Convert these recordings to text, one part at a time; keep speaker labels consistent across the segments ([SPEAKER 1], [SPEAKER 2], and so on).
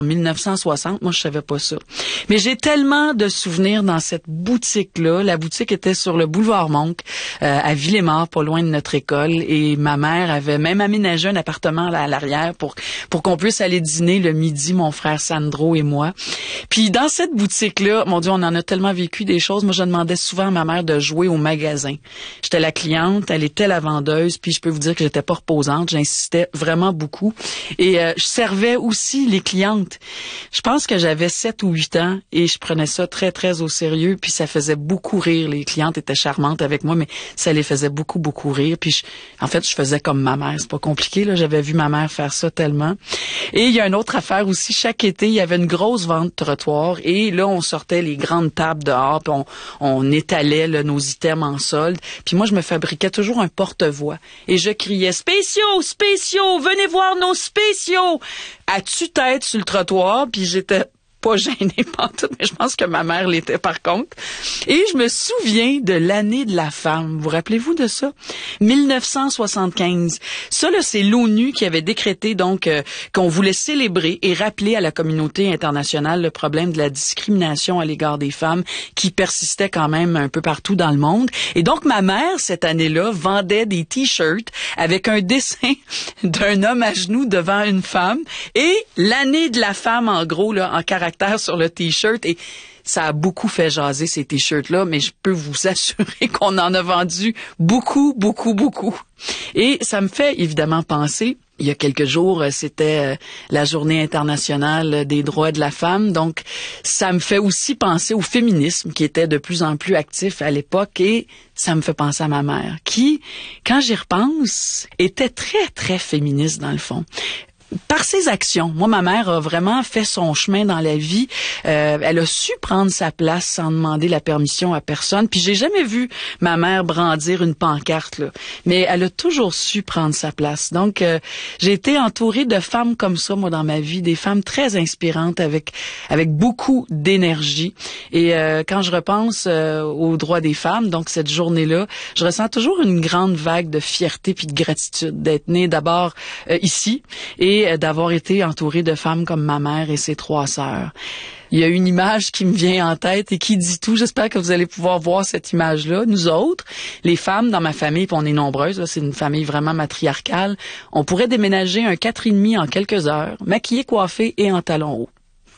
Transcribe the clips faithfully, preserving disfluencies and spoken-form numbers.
[SPEAKER 1] En mille neuf cent soixante, moi, je savais pas ça. Mais j'ai tellement de souvenirs dans cette boutique-là. La boutique était sur le boulevard Monk, euh, à Villemort, pas loin de notre école. Et ma mère avait même aménagé un appartement là, à l'arrière pour pour qu'on puisse aller dîner le midi, mon frère Sandro et moi. Puis dans cette boutique-là, mon Dieu, on en a tellement vécu des choses. Moi, je demandais souvent à ma mère de jouer au magasin. J'étais la cliente, elle était la vendeuse. Puis je peux vous dire que j'étais pas reposante. J'insistais vraiment beaucoup. Et euh, je servais aussi les clientes. Je pense que j'avais sept ou huit ans et je prenais ça très, très au sérieux. Puis ça faisait beaucoup rire. Les clientes étaient charmantes avec moi, mais ça les faisait beaucoup, beaucoup rire. Puis je, en fait, je faisais comme ma mère. C'est pas compliqué, là. J'avais vu ma mère faire ça tellement. Et il y a une autre affaire aussi. Chaque été, il y avait une grosse vente trottoir et là, on sortait les grandes tables dehors puis on, on étalait là, nos items en solde. Puis moi, je me fabriquais toujours un porte-voix et je criais « Spéciaux! Spéciaux! Venez voir nos spéciaux! » à tue-tête sur le trottoir, puis j'étais pas gênée pantoute, mais je pense que ma mère l'était par contre. Et je me souviens de l'année de la femme. Vous rappelez-vous de ça? mille neuf cent soixante-quinze. Ça, là, c'est l'ONU qui avait décrété donc euh, qu'on voulait célébrer et rappeler à la communauté internationale le problème de la discrimination à l'égard des femmes qui persistait quand même un peu partout dans le monde. Et donc, ma mère, cette année-là, vendait des t-shirts avec un dessin d'un homme à genoux devant une femme et l'année de la femme, en gros, là, en caractère sur le t-shirt et ça a beaucoup fait jaser ces t-shirts-là, mais je peux vous assurer qu'on en a vendu beaucoup, beaucoup, beaucoup. Et ça me fait évidemment penser, il y a quelques jours, c'était la Journée internationale des droits de la femme, donc ça me fait aussi penser au féminisme qui était de plus en plus actif à l'époque et ça me fait penser à ma mère qui, quand j'y repense, était très, très féministe dans le fond. Par ses actions. Moi, ma mère a vraiment fait son chemin dans la vie. Euh, elle a su prendre sa place sans demander la permission à personne. Puis j'ai jamais vu ma mère brandir une pancarte, là. Mais elle a toujours su prendre sa place. Donc, euh, j'ai été entourée de femmes comme ça, moi, dans ma vie. Des femmes très inspirantes avec avec beaucoup d'énergie. Et euh, quand je repense euh, aux droits des femmes, donc cette journée-là, je ressens toujours une grande vague de fierté puis de gratitude d'être née d'abord euh, ici et d'avoir été entourée de femmes comme ma mère et ses trois sœurs. Il y a une image qui me vient en tête et qui dit tout. J'espère que vous allez pouvoir voir cette image-là. Nous autres, les femmes dans ma famille, puis on est nombreuses, là, c'est une famille vraiment matriarcale, on pourrait déménager un quatre et demi en quelques heures, maquillée, coiffée et en talons hauts.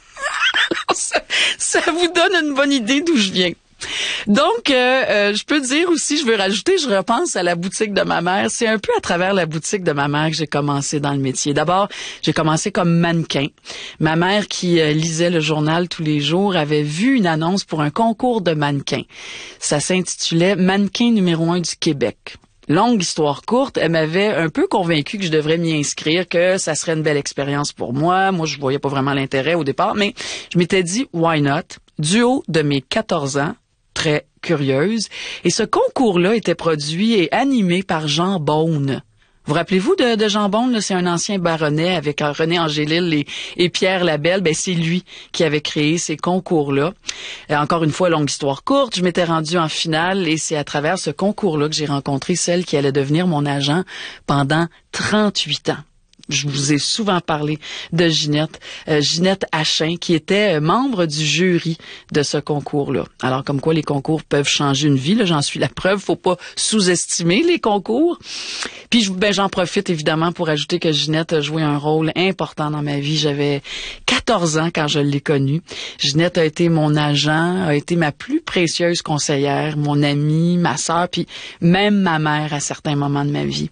[SPEAKER 1] Alors, ça, ça vous donne une bonne idée d'où je viens. Donc, euh, euh, je peux dire aussi, je veux rajouter, je repense à la boutique de ma mère. C'est un peu à travers la boutique de ma mère que j'ai commencé dans le métier. D'abord, j'ai commencé comme mannequin. Ma mère, qui euh, lisait le journal tous les jours, avait vu une annonce pour un concours de mannequins. Ça s'intitulait « Mannequin numéro un du Québec ». Longue histoire courte, elle m'avait un peu convaincue que je devrais m'y inscrire, que ça serait une belle expérience pour moi. Moi, je voyais pas vraiment l'intérêt au départ, mais je m'étais dit « Why not ?» Du haut de mes quatorze ans, très curieuse. Et ce concours-là était produit et animé par Jean Beaune. Vous rappelez-vous de, de Jean Beaune? Là, c'est un ancien baronnet avec euh, René Angélil et, et Pierre Labelle. Ben, c'est lui qui avait créé ces concours-là. Et encore une fois, longue histoire courte, je m'étais rendue en finale et c'est à travers ce concours-là que j'ai rencontré celle qui allait devenir mon agent pendant trente-huit ans. Je vous ai souvent parlé de Ginette, euh, Ginette Hachin, qui était euh, membre du jury de ce concours-là. Alors, comme quoi les concours peuvent changer une vie, là, j'en suis la preuve. Faut pas sous-estimer les concours. Puis, ben, j'en profite évidemment pour ajouter que Ginette a joué un rôle important dans ma vie. J'avais quatorze ans quand je l'ai connue. Ginette a été mon agent, a été ma plus précieuse conseillère, mon amie, ma sœur, puis même ma mère à certains moments de ma vie.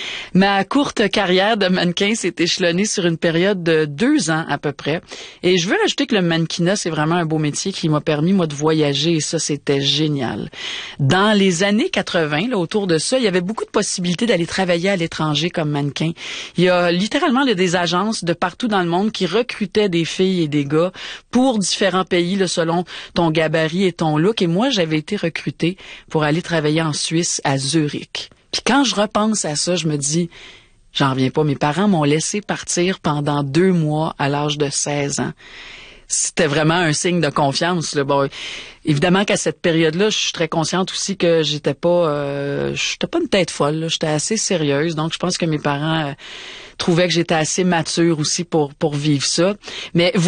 [SPEAKER 1] Ma courte carrière de mannequin s'est échelonnée sur une période de deux ans à peu près. Et je veux rajouter que le mannequinat, c'est vraiment un beau métier qui m'a permis, moi, de voyager et ça, c'était génial. Dans les années quatre-vingt, là, autour de ça, il y avait beaucoup de possibilités d'aller travailler à l'étranger comme mannequin. Il y a littéralement là, des agences de partout dans le monde qui recrutaient des filles et des gars pour différents pays, là, selon ton gabarit et ton look. Et moi, j'avais été recrutée pour aller travailler en Suisse, à Zurich. Puis quand je repense à ça, je me dis, j'en reviens pas, mes parents m'ont laissé partir pendant deux mois à l'âge de seize ans. c'était vraiment un signe de confiance. Là. Bon, évidemment qu'à cette période-là, je suis très consciente aussi que j'étais pas, euh, j'étais pas une tête folle. Là. J'étais assez sérieuse, donc je pense que mes parents euh, trouvaient que j'étais assez mature aussi pour pour vivre ça. Mais